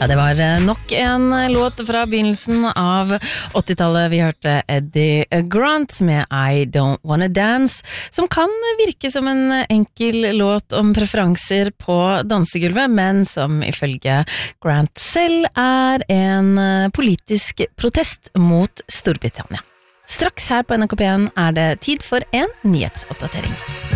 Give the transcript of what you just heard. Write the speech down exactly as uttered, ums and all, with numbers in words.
Ja, det var nok en låt fra begynnelsen av åttitallet. Vi hørte Eddie Grant med I Don't Wanna Dance, som kan virke som en enkel låt om preferanser på dansegulvet, men som ifølge Grant selv er en politisk protest mot Storbritannia. Straks her på N R K P en er det tid for en nyhetsoppdatering.